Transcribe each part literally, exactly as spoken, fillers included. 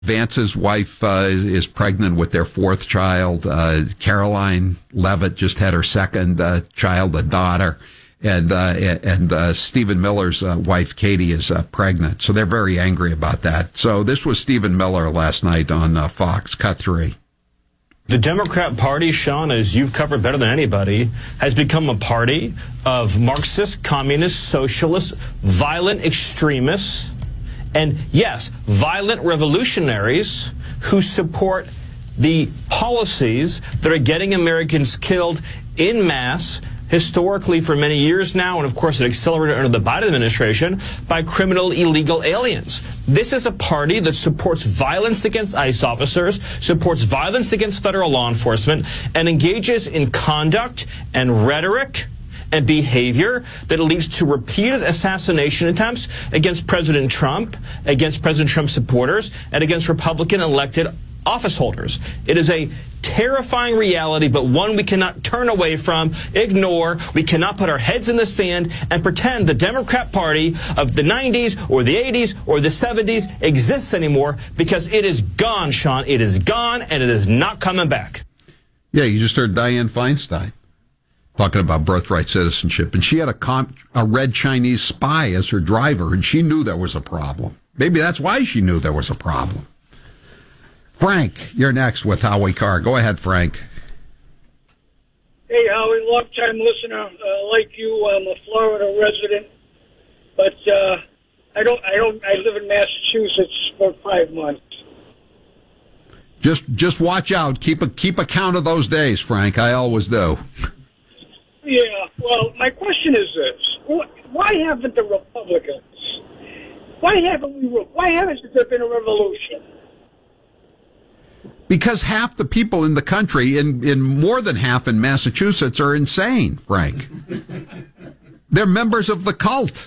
Vance's wife uh, is, is pregnant with their fourth child. Uh, Caroline Levitt just had her second uh, child, a daughter. And uh, and uh, Stephen Miller's uh, wife, Katie, is uh, pregnant. So they're very angry about that. So this was Stephen Miller last night on uh, Fox, Cut three. The Democrat Party, Sean, as you've covered better than anybody, has become a party of Marxist, communist, socialist, violent extremists, and, yes, violent revolutionaries who support the policies that are getting Americans killed en masse, historically for many years now, and of course it accelerated under the Biden administration, by criminal illegal aliens. This is a party that supports violence against ICE officers, supports violence against federal law enforcement, and engages in conduct and rhetoric and behavior that leads to repeated assassination attempts against President Trump, against President Trump's supporters, and against Republican elected office holders. It is a terrifying reality, but one we cannot turn away from, ignore. We cannot put our heads in the sand and pretend the Democrat Party of the nineties or the eighties or the seventies exists anymore, because it is gone, Sean. It is gone, and it is not coming back. Yeah, you just heard Dianne Feinstein talking about birthright citizenship, and she had a, con- a red Chinese spy as her driver, and she knew there was a problem. Maybe that's why she knew there was a problem. Frank, you're next with Howie Carr. Go ahead, Frank. Hey, Howie, long-time listener. Uh, like you, I'm a Florida resident, but uh, I don't. I don't. I live in Massachusetts for five months. Just, just watch out. Keep a keep account of those days, Frank. I always do. Yeah. Well, my question is this: why haven't the Republicans? Why haven't we? Why haven't there been a revolution? Because half the people in the country, in, in more than half in Massachusetts, are insane, Frank. They're members of the cult.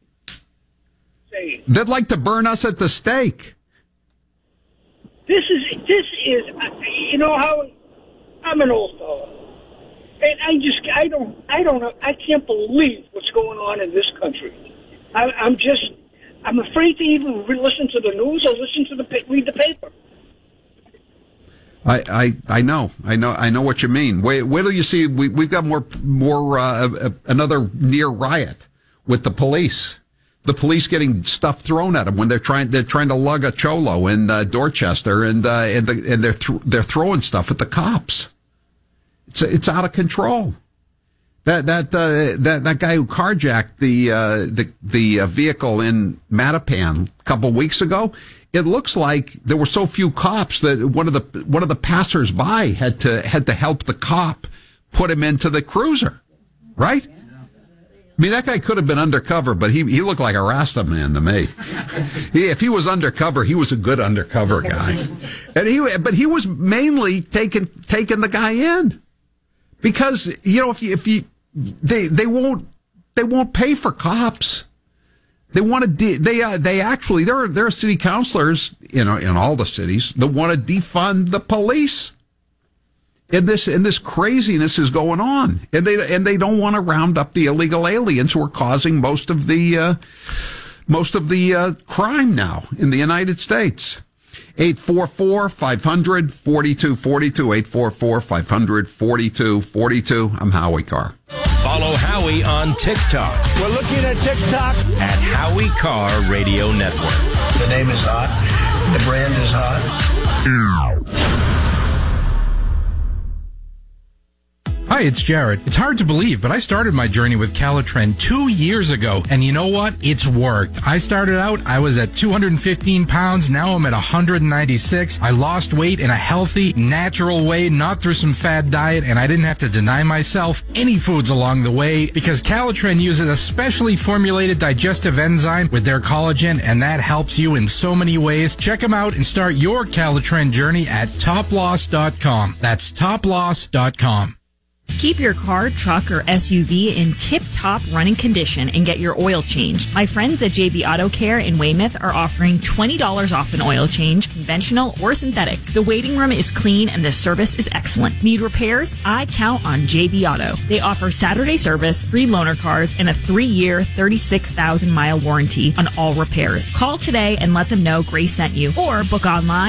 They'd like to burn us at the stake. This is, this is, you know how, I'm an old fellow. And I just, I don't, I don't know, I can't believe what's going on in this country. I, I'm just, I'm afraid to even listen to the news or listen to the, read the paper. I, I, I know, I know, I know what you mean. Wait, wait till you see, we, we've got more, more, uh, another near riot with the police. The police getting stuff thrown at them when they're trying, they're trying to lug a cholo in, uh, Dorchester, and, uh, and, the, and they're, th- they're throwing stuff at the cops. It's, it's out of control. That, that, uh, that, that guy who carjacked the, uh, the, the uh, vehicle in Mattapan a couple weeks ago, it looks like there were so few cops that one of the, one of the passersby had to, had to help the cop put him into the cruiser. Right? I mean, that guy could have been undercover, but he, he looked like a Rasta man to me. He, if he was undercover, he was a good undercover guy. And he, but he was mainly taking, taking the guy in. Because, you know, if you, if you, they, they won't, they won't pay for cops. They want to, de- they, uh, they actually, there are, there are city councilors, you know, in all the cities that want to defund the police. And this, and this craziness is going on. And they, and they don't want to round up the illegal aliens who are causing most of the, uh, most of the, uh, crime now in the United States. eight four four, five hundred, forty-two forty-two, eight four four, five hundred, forty-two forty-two. I'm Howie Carr. Follow Howie on TikTok. We're looking at TikTok. At Howie Carr Radio Network. The name is hot. The brand is hot. Hi, it's Jared. It's hard to believe, but I started my journey with Calitren two years ago, and you know what? It's worked. I started out, I was at two hundred fifteen pounds, now I'm at one hundred ninety-six. I lost weight in a healthy, natural way, not through some fad diet, and I didn't have to deny myself any foods along the way, because Calitren uses a specially formulated digestive enzyme with their collagen, and that helps you in so many ways. Check them out and start your Calitren journey at top loss dot com. That's top loss dot com. Keep your car, truck, or S U V in tip-top running condition and get your oil changed. My friends at J B Auto Care in Weymouth are offering twenty dollars off an oil change, conventional or synthetic. The waiting room is clean and the service is excellent. Need repairs? I count on J B Auto. They offer Saturday service, free loaner cars, and a three-year, thirty-six thousand mile warranty on all repairs. Call today and let them know Grace sent you, or book online